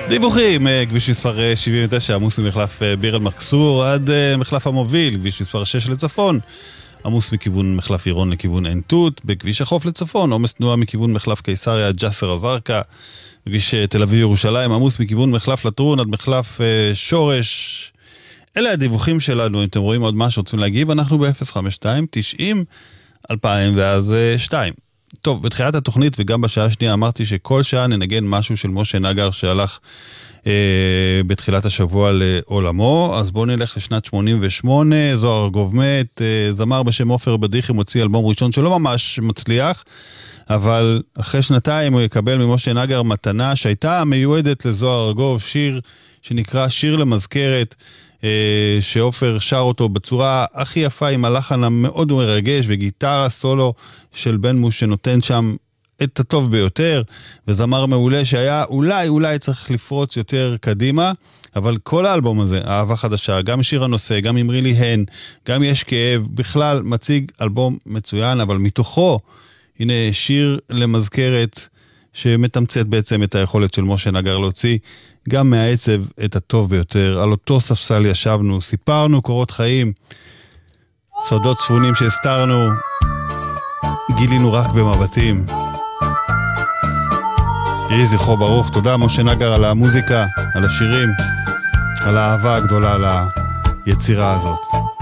דיווחים, כביש מספר 79, עמוס ממחלף ביר אל מכסור עד מחלף המוביל, כביש מספר 6 לצפון, עמוס מכיוון מחלף עירון לכיוון עין תות, בכביש החוף לצפון, עומס תנועה מכיוון מחלף קיסריה עד ג'סר א-זרקא, בכביש תל אביב ירושלים, עמוס מכיוון מחלף לטרון עד מחלף שורש. אלה הדיווחים שלנו. אם אתם רואים עוד משהו רוצים להגיב, אנחנו ב-052-90-2000 ואז 2. טוב, בתחילת התוכנית וגם בשעה השנייה אמרתי שכל שעה ננגן משהו של משה נגר שהלך בתחילת השבוע לעולמו. אז בואו נלך לשנת 88, זוהר ארגוב מת, זמר בשם עופר בדיחי מוציא אלבום ראשון שלא ממש מצליח, אבל אחרי שנתיים הוא יקבל ממשה נגר מתנה שהייתה מיועדת לזוהר ארגוב, שיר שנקרא שיר למזכרת, שעופר שר אותו בצורה הכי יפה עם הלחן המאוד מרגש וגיטרה סולו של בן מוש שנותן שם את הטוב ביותר, וזמר מעולה שהיה אולי צריך לפרוץ יותר קדימה. אבל כל האלבום הזה, אהבה חדשה, גם שיר הנושא, גם אמרי לי הן, גם יש כאב, בכלל מציג אלבום מצוין. אבל מתוכו הנה שיר למזכרת שמתמצת בעצם את היכולת של משה נגר להוציא גם מהעצב את הטוב ביותר. על אותו ספסל ישבנו, סיפרנו קורות חיים, סודות צפונים שהסתרנו, גילינו רק במבטים. יהי זכרו ברוך. תודה משה נגר על המוזיקה, על השירים, על האהבה הגדולה, על היצירה הזאת.